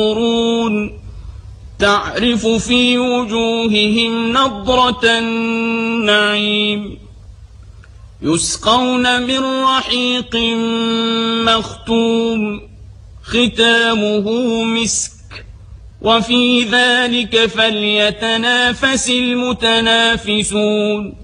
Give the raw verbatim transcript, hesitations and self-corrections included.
تعرف في وجوههم نضرة النعيم يسقون من رحيق مختوم ختامه مسك وفي ذلك فليتنافس المتنافسون